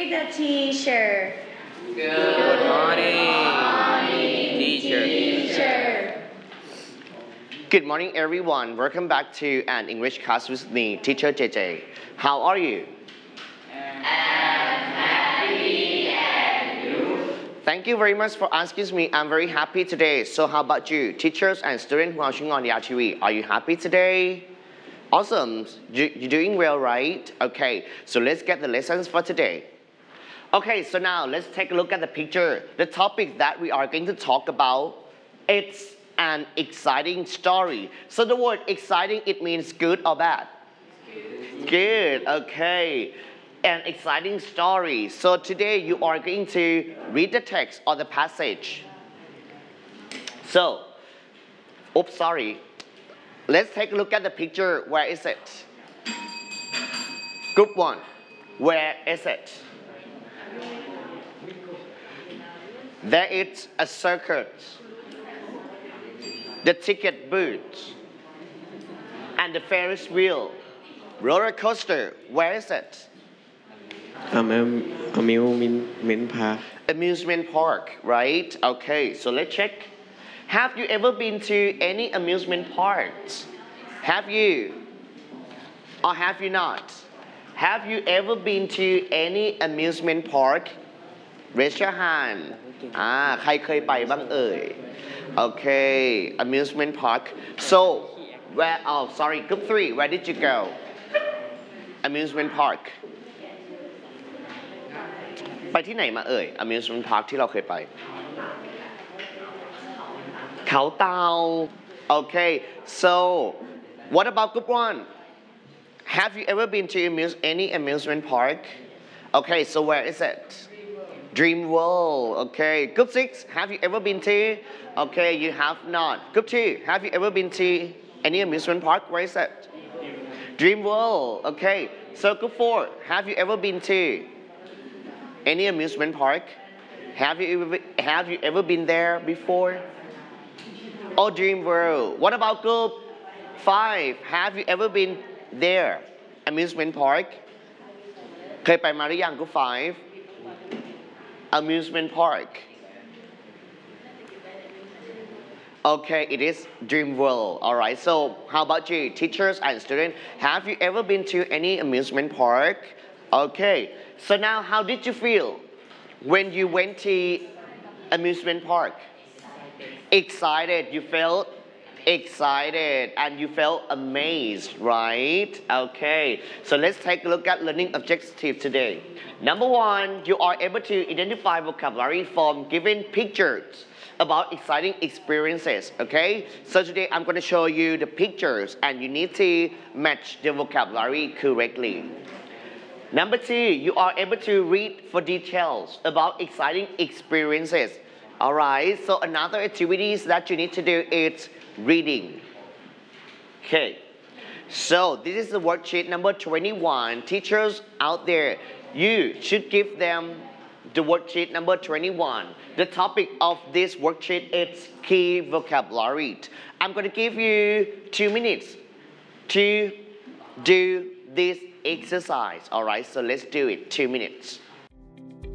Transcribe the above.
the teacher. Good morning, teacher. Good morning, everyone. Welcome back to an English class with me, Teacher JJ. How are you? Thank you very much for asking me. I'm very happy today. So how about you, teachers and students who are watching on the RTV? Are you happy today? Awesome. You're doing well, right? Okay, so let's get the lessons for today. Okay, so now let's take a look at the picture. The topic that we are going to talk about, it's an exciting story. So the word exciting, it means good or bad? Good, okay. An exciting story. So today you are going to read the text or the passage. So, oops, sorry. Let's take a look at the picture. Where is it? Group 1. Where is it? There is a circus, the ticket booth, and the Ferris wheel. Roller coaster. Where is it? Amusement park. Amusement park, right? Okay, so let's check. Have you ever been to any amusement parks? Have you? Or have you not? Have you ever been to any amusement park? Raise your hand. ใครเคยไปบ้างเอ่ย Okay, amusement park. So, where, oh, sorry, group 3, where did you go? Amusement park. ไปที่ไหนมาเอ่ย amusement park ที่เราเคยไป เขาเตา Okay, so what about group 1? Have you ever been to any amusement park? Okay, so where is it? Dream World. Okay, group 6. Have you ever been to? Okay, you have not. Group 2. Have you ever been to any amusement park? Where is it? Dream World. Okay, so group 4. Have you ever been to any amusement park? Have you ever been there before? Oh, Dream World. What about group 5? Have you ever been there? Amusement park. เคยไปมาหรือยัง group 5? Amusement park. Okay, it is Dream World. Alright, so how about you, teachers and students? Have you ever been to any amusement park? Okay, so now how did you feel when you went to amusement park? Excited. You felt excited and you felt amazed, right? Okay, so let's take a look at learning objectives today. Number 1, you are able to identify vocabulary from given pictures about exciting experiences, okay? So today I'm going to show you the pictures and you need to match the vocabulary correctly. Number 2, you are able to read for details about exciting experiences. Alright, so another activities that you need to do is reading. Okay, so this is the worksheet number 21. Teachers out there, you should give them the worksheet number 21. The topic of this worksheet is key vocabulary. I'm going to give you 2 minutes to do this exercise. Alright, so let's do it. 2 minutes.